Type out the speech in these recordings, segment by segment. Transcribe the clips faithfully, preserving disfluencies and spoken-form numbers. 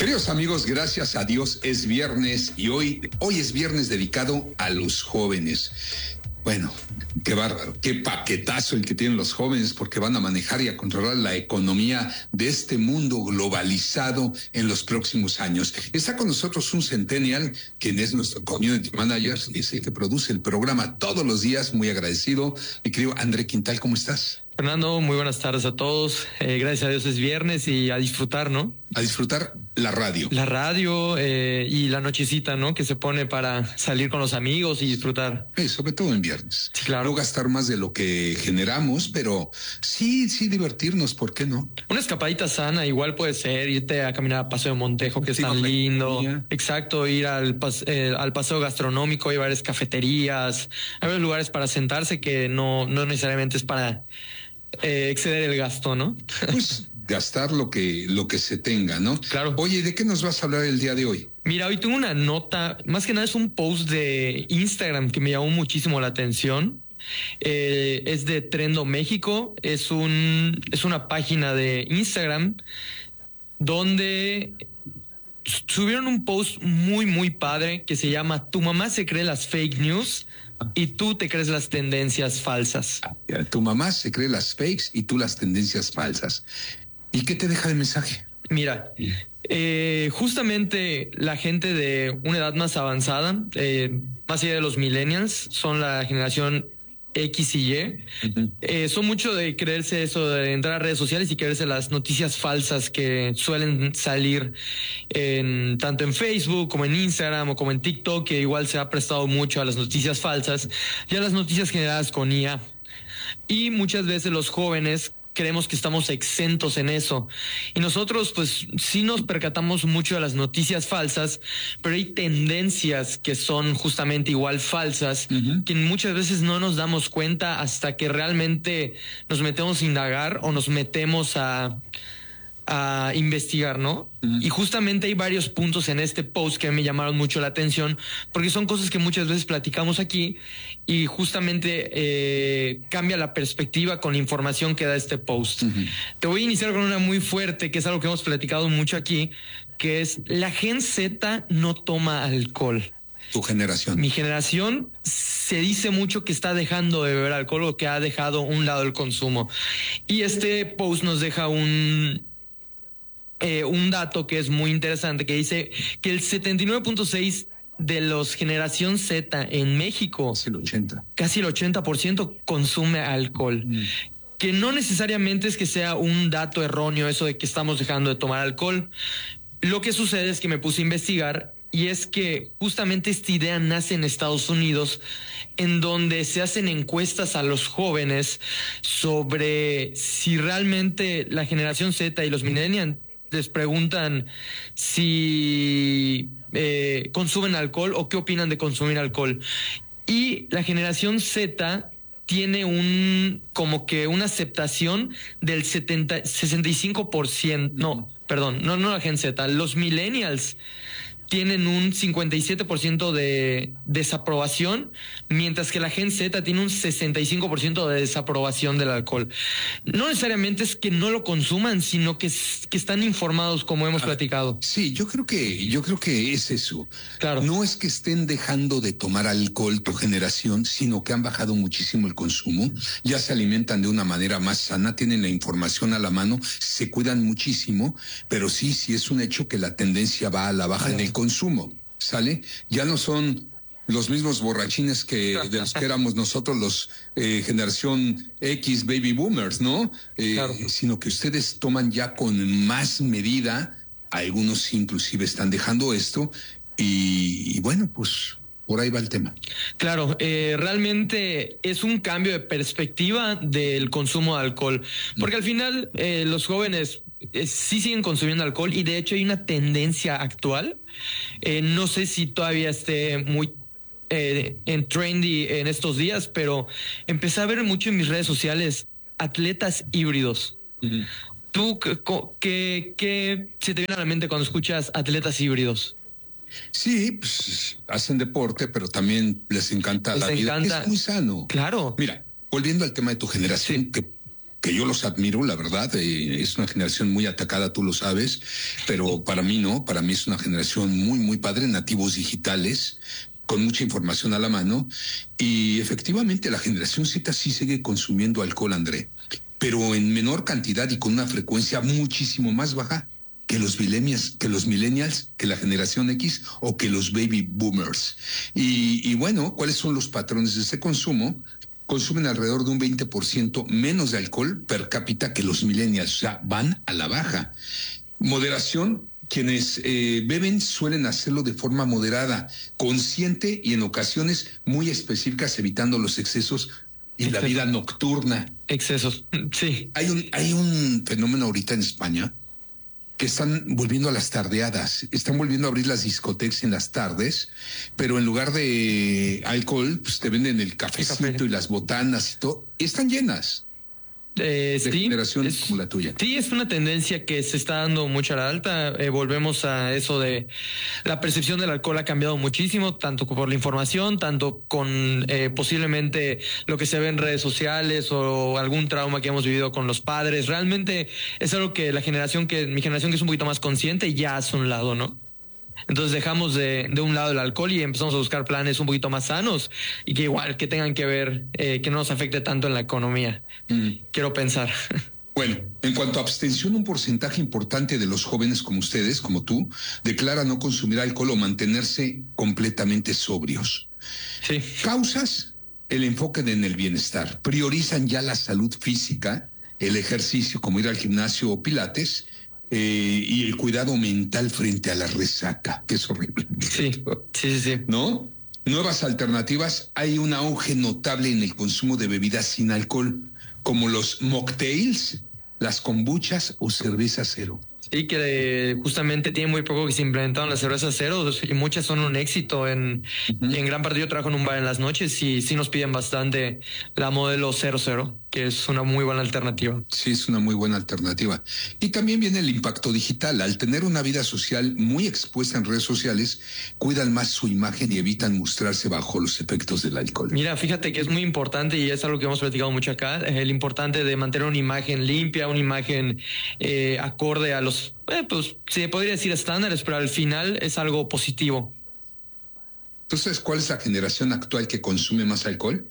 Queridos amigos, gracias a Dios es viernes y hoy, hoy es viernes dedicado a los jóvenes. Bueno, qué bárbaro, qué paquetazo el que tienen los jóvenes porque van a manejar y a controlar la economía de este mundo globalizado en los próximos años. Está con nosotros un centennial, quien es nuestro community manager, es el que produce el programa todos los días, muy agradecido. Mi querido André Quintal, ¿cómo estás? Fernando, muy buenas tardes a todos. Eh, gracias a Dios es viernes y a disfrutar, ¿no? A disfrutar la radio. La radio eh, y la nochecita, ¿no? Que se pone para salir con los amigos y disfrutar. Eh, sobre todo en viernes. Sí, claro. No gastar más de lo que generamos, pero sí, sí divertirnos, ¿por qué no? Una escapadita sana igual puede ser irte a caminar a Paseo de Montejo, que es tan lindo. Exacto, ir al, eh, al paseo gastronómico, hay varias cafeterías, hay varios lugares para sentarse que no, no necesariamente es para eh, exceder el gasto, ¿no? Pues gastar lo que, lo que se tenga, ¿no? Claro. Oye, ¿de qué nos vas a hablar el día de hoy? Mira, hoy tengo una nota, más que nada es un post de Instagram que me llamó muchísimo la atención. Eh, es de Trendo México, es un es una página de Instagram donde subieron un post muy muy padre que se llama "Tu mamá se cree las fake news y tú te crees las tendencias falsas". Tu mamá se cree las fakes y tú las tendencias falsas. ¿Y qué te deja de mensaje? Mira, eh, justamente la gente de una edad más avanzada, eh, más allá de los millennials, son la generación X y Y, uh-huh. eh, son mucho de creerse eso, de entrar a redes sociales y creerse las noticias falsas que suelen salir en, tanto en Facebook como en Instagram o como en TikTok, que igual se ha prestado mucho a las noticias falsas y a las noticias generadas con I A. Y muchas veces los jóvenes creemos que estamos exentos en eso. Y nosotros, pues, sí nos percatamos mucho de las noticias falsas, pero hay tendencias que son justamente igual falsas, uh-huh. que muchas veces no nos damos cuenta hasta que realmente nos metemos a indagar o nos metemos a, a investigar, ¿no? Uh-huh. Y justamente hay varios puntos en este post que me llamaron mucho la atención, porque son cosas que muchas veces platicamos aquí y justamente eh, cambia la perspectiva con la información que da este post. Uh-huh. Te voy a iniciar con una muy fuerte, que es algo que hemos platicado mucho aquí, que es: la Gen Z no toma alcohol. Tu generación. Mi generación se dice mucho que está dejando de beber alcohol o que ha dejado a un lado el consumo. Y este post nos deja un... Eh, un dato que es muy interesante, que dice que el setenta y nueve punto seis de los generación Z en México, casi el ochenta, casi el ochenta por ciento consume alcohol. Mm. Que no necesariamente es que sea un dato erróneo eso de que estamos dejando de tomar alcohol. Lo que sucede es que me puse a investigar y es que justamente esta idea nace en Estados Unidos, en donde se hacen encuestas a los jóvenes sobre si realmente la generación Z y los millennials les preguntan si eh, consumen alcohol o qué opinan de consumir alcohol. Y la generación Z tiene un como que una aceptación del setenta, sesenta y cinco por ciento. No, perdón, no, no la Gen Z. Los millennials tienen un cincuenta y siete por ciento de desaprobación, mientras que la Gen Z tiene un sesenta y cinco por ciento de desaprobación del alcohol. No necesariamente es que no lo consuman, sino que, que están informados, como hemos ah, platicado. Sí, yo creo que yo creo que es eso. Claro. No es que estén dejando de tomar alcohol tu generación, sino que han bajado muchísimo el consumo, ya se alimentan de una manera más sana, tienen la información a la mano, se cuidan muchísimo, pero sí, sí es un hecho que la tendencia va a la baja en el consumo, ¿sale? Ya no son los mismos borrachines que de los que éramos nosotros, los eh, generación X, baby boomers, ¿no? Eh, claro. Sino que ustedes toman ya con más medida, algunos inclusive están dejando esto y, y bueno, pues por ahí va el tema. Claro, eh, realmente es un cambio de perspectiva del consumo de alcohol, porque al final eh, los jóvenes eh, sí siguen consumiendo alcohol y de hecho hay una tendencia actual, eh, no sé si todavía esté muy eh, en trendy en estos días, pero empecé a ver mucho en mis redes sociales atletas híbridos. Uh-huh. ¿Tú qué, qué, qué se te viene a la mente cuando escuchas atletas híbridos? Sí, pues hacen deporte, pero también les encanta les la vida. Encanta. Es muy sano. Claro. Mira, volviendo al tema de tu generación, sí. que que yo los admiro, la verdad, eh, es una generación muy atacada, tú lo sabes, pero para mí no, para mí es una generación muy, muy padre, nativos digitales, con mucha información a la mano, y efectivamente la generación Z sí sigue consumiendo alcohol, André, pero en menor cantidad y con una frecuencia muchísimo más baja que los millennials, que los millennials, que la generación X o que los baby boomers. Y, y bueno, ¿cuáles son los patrones de ese consumo? Consumen alrededor de un veinte por ciento menos de alcohol per cápita que los millennials, o sea, van a la baja. Moderación, quienes eh, beben suelen hacerlo de forma moderada, consciente y en ocasiones muy específicas, evitando los excesos y la vida nocturna. Excesos, sí. Hay un, hay un fenómeno ahorita en España que están volviendo a las tardeadas, están volviendo a abrir las discotecas en las tardes, pero en lugar de alcohol, pues te venden el cafecito Café. y las botanas y todo, están llenas. Eh, De sí, generación es, como la tuya. sí, es una tendencia que se está dando mucho a la alta. Eh, volvemos a eso de la percepción del alcohol ha cambiado muchísimo, tanto por la información, tanto con eh, posiblemente lo que se ve en redes sociales o algún trauma que hemos vivido con los padres. Realmente es algo que la generación que, mi generación que es un poquito más consciente ya hace un lado, ¿no? Entonces dejamos de, de un lado el alcohol y empezamos a buscar planes un poquito más sanos y que igual que tengan que ver, eh, que no nos afecte tanto en la economía. Mm. Quiero pensar. Bueno, en cuanto a abstención, un porcentaje importante de los jóvenes como ustedes, como tú, declara no consumir alcohol o mantenerse completamente sobrios. Sí. Causas, el enfoque en el bienestar. Priorizan ya la salud física, el ejercicio como ir al gimnasio o pilates, Eh, y el cuidado mental frente a la resaca, que es horrible. Sí, sí, sí. ¿No? Nuevas alternativas. Hay un auge notable en el consumo de bebidas sin alcohol, como los mocktails, las kombuchas o cerveza cero. Sí, que eh, justamente tiene muy poco que se implementaron las cervezas cero y muchas son un éxito. En, uh-huh. en gran parte yo trabajo en un bar en las noches y sí nos piden bastante la modelo cero cero, que es una muy buena alternativa. Sí, es una muy buena alternativa. Y también viene el impacto digital. Al tener una vida social muy expuesta en redes sociales, cuidan más su imagen y evitan mostrarse bajo los efectos del alcohol. Mira, fíjate que es muy importante y es algo que hemos platicado mucho acá, el importante de mantener una imagen limpia, una imagen eh, acorde a los Eh, pues se podría decir estándares, pero al final es algo positivo. Entonces, ¿cuál es la generación actual que consume más alcohol?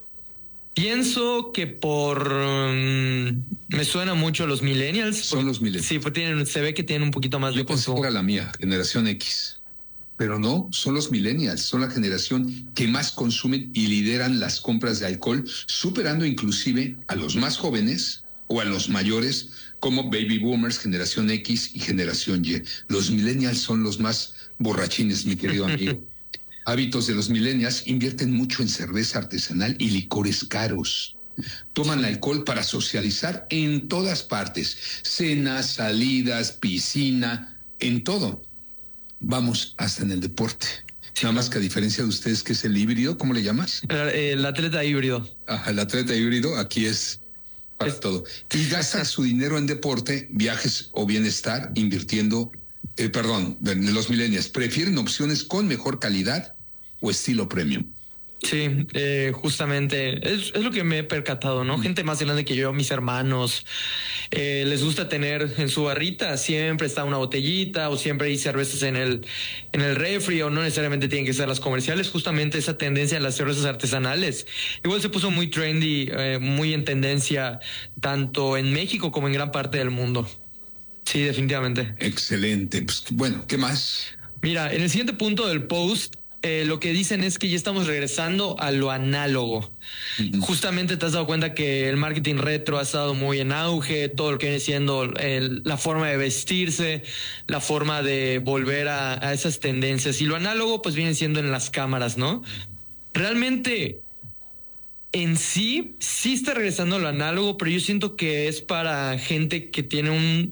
Pienso que por um, me suena mucho los millennials. Son los millennials. Sí, pues tienen, se ve que tienen un poquito más Yo de consumo. Yo pensé que era la mía, generación X. Pero no, son los millennials, son la generación que más consumen y lideran las compras de alcohol, superando inclusive a los más jóvenes o a los mayores, como baby boomers, generación X y generación Y. Los millennials son los más borrachines, mi querido amigo. Hábitos de los millennials: invierten mucho en cerveza artesanal y licores caros. Toman alcohol para socializar en todas partes, cenas, salidas, piscina, en todo. Vamos, hasta en el deporte. Nada más que a diferencia de ustedes, que es el híbrido, ¿cómo le llamas? El, el atleta híbrido. Ajá, el atleta híbrido, aquí es para es... todo. Y gastan su dinero en deporte, viajes o bienestar, invirtiendo, eh, perdón, los millennials prefieren opciones con mejor calidad o estilo premium. Sí, eh, justamente es, es lo que me he percatado, ¿no? Gente más grande que yo, mis hermanos, eh, les gusta tener en su barrita, siempre está una botellita o siempre hay cervezas en el, en el refri, o no necesariamente tienen que ser las comerciales. Justamente esa tendencia a las cervezas artesanales igual se puso muy trendy, eh, muy en tendencia tanto en México como en gran parte del mundo. Sí, definitivamente. Excelente. Pues bueno, ¿qué más? Mira, en el siguiente punto del post, Eh, lo que dicen es que ya estamos regresando a lo análogo. Uh-huh. Justamente te has dado cuenta que el marketing retro ha estado muy en auge, todo lo que viene siendo el, la forma de vestirse, la forma de volver a, a esas tendencias. Y lo análogo pues viene siendo en las cámaras, ¿no? Realmente en sí, sí está regresando a lo análogo, pero yo siento que es para gente que tiene un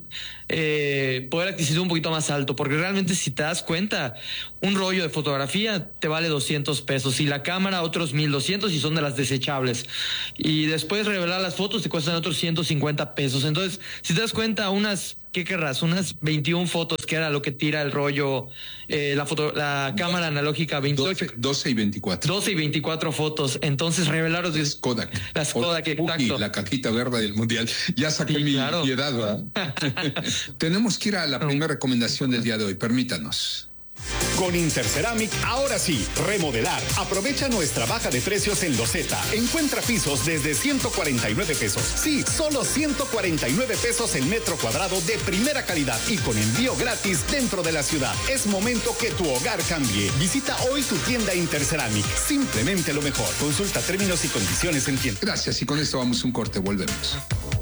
eh, poder adquisitivo un poquito más alto, porque realmente si te das cuenta, un rollo de fotografía te vale doscientos pesos y la cámara otros mil doscientos y son de las desechables. Y después revelar las fotos te cuestan otros ciento cincuenta pesos. Entonces, si te das cuenta, unas... ¿Qué querrás? Unas veintiuna fotos, que era lo que tira el rollo, eh, la foto, la cámara analógica veintiocho. doce y veinticuatro. doce y veinticuatro fotos. Entonces, revelaros. Es Kodak. Las Kodak, exacto. La cajita verde del mundial. Ya saqué sí, mi claro. piedad, ¿verdad? Tenemos que ir a la primera recomendación del día de hoy. Permítanos. Con Interceramic, ahora sí, remodelar. Aprovecha nuestra baja de precios en loseta. Encuentra pisos desde ciento cuarenta y nueve pesos. Sí, solo ciento cuarenta y nueve pesos el metro cuadrado de primera calidad y con envío gratis dentro de la ciudad. Es momento que tu hogar cambie. Visita hoy tu tienda Interceramic. Simplemente lo mejor. Consulta términos y condiciones en tienda. Gracias, y con esto vamos a un corte. Volvemos.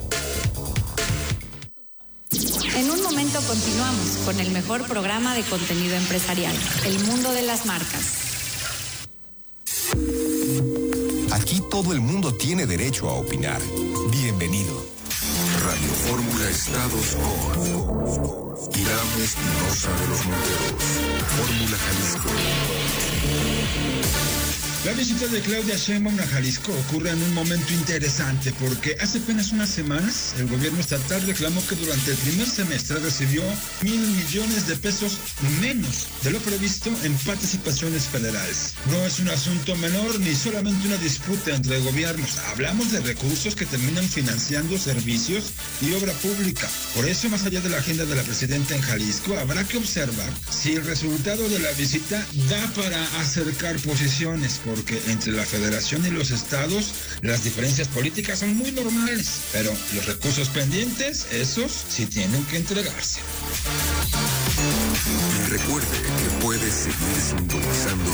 En un momento continuamos con el mejor programa de contenido empresarial, El Mundo de las Marcas. Aquí todo el mundo tiene derecho a opinar. Bienvenido. Radio Fórmula Estados con Irán Espinosa de los Monteros. Fórmula Jalisco. La visita de Claudia Sheinbaum a Jalisco ocurre en un momento interesante porque hace apenas unas semanas el gobierno estatal reclamó que durante el primer semestre recibió mil millones de pesos menos de lo previsto en participaciones federales. No es un asunto menor ni solamente una disputa entre gobiernos. Hablamos de recursos que terminan financiando servicios y obra pública. Por eso, más allá de la agenda de la presidenta en Jalisco, habrá que observar si el resultado de la visita da para acercar posiciones, porque entre la federación y los estados las diferencias políticas son muy normales, pero los recursos pendientes, esos sí tienen que entregarse. Y recuerde que puede seguir sintonizando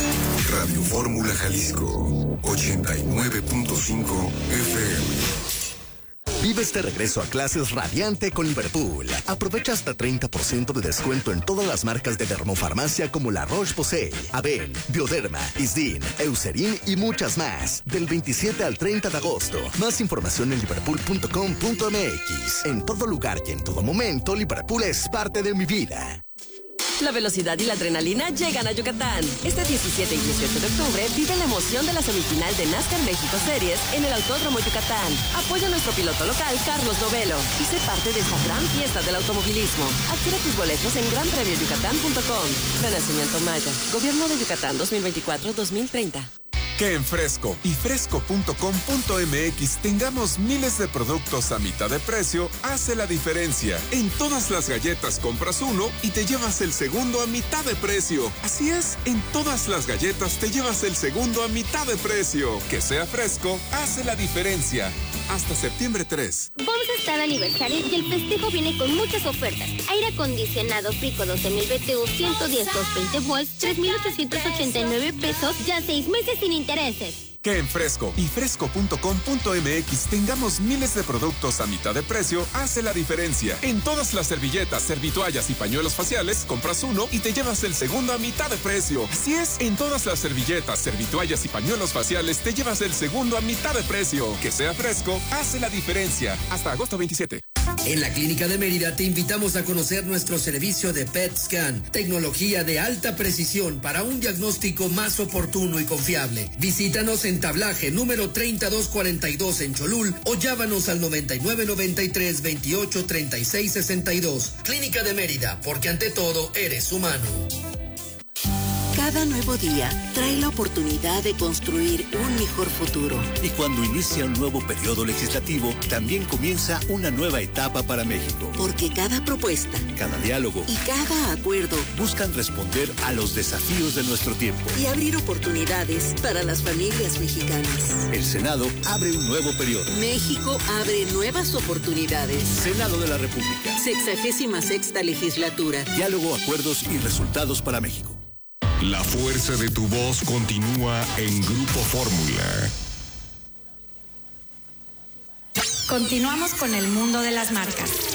Radio Fórmula Jalisco ochenta y nueve punto cinco F M. Vive este regreso a clases radiante con Liverpool. Aprovecha hasta treinta por ciento de descuento en todas las marcas de dermofarmacia como La Roche-Posay, Aven, Bioderma, Isdin, Eucerin y muchas más. Del veintisiete al treinta de agosto. Más información en liverpool punto com punto m x. En todo lugar y en todo momento, Liverpool es parte de mi vida. La velocidad y la adrenalina llegan a Yucatán. Este diecisiete y dieciocho de octubre vive la emoción de la semifinal de NASCAR México Series en el Autódromo Yucatán. Apoya a nuestro piloto local, Carlos Novelo, y sé parte de esta gran fiesta del automovilismo. Adquiere tus boletos en gran premio yucatán punto com. Renacimiento Maya. Gobierno de Yucatán dos mil veinticuatro a dos mil treinta. Que en Fresco y fresco punto com punto m x tengamos miles de productos a mitad de precio hace la diferencia. En todas las galletas compras uno y te llevas el segundo a mitad de precio. Así es, en todas las galletas te llevas el segundo a mitad de precio. Que sea Fresco hace la diferencia. Hasta septiembre tres. Vamos a estar aniversario y el festejo viene con muchas ofertas. Aire acondicionado Frico doce mil B T U ciento diez doscientos veinte volts, tres mil ochocientos ochenta y nueve pesos, ya seis meses sin intereses. Que en Fresco y fresco punto com punto m x tengamos miles de productos a mitad de precio hace la diferencia. En todas las servilletas, servitoallas y pañuelos faciales, compras uno y te llevas el segundo a mitad de precio. Así es, en todas las servilletas, servitoallas y pañuelos faciales te llevas el segundo a mitad de precio. Que sea Fresco hace la diferencia. Hasta agosto veintisiete. En la Clínica de Mérida te invitamos a conocer nuestro servicio de P E T Scan, tecnología de alta precisión para un diagnóstico más oportuno y confiable. Visítanos en Tablaje número treinta y dos cuarenta y dos en Cholul o llámanos al noventa y nueve noventa y tres veintiocho treinta y seis sesenta y dos. Clínica de Mérida, porque ante todo eres humano. Cada nuevo día trae la oportunidad de construir un mejor futuro. Y cuando inicia un nuevo periodo legislativo, también comienza una nueva etapa para México. Porque cada propuesta, cada diálogo y cada acuerdo buscan responder a los desafíos de nuestro tiempo y abrir oportunidades para las familias mexicanas. El Senado abre un nuevo periodo. México abre nuevas oportunidades. Senado de la República. Sexagésima sexta legislatura. Diálogo, acuerdos y resultados para México. La fuerza de tu voz continúa en Grupo Fórmula. Continuamos con el mundo de las marcas.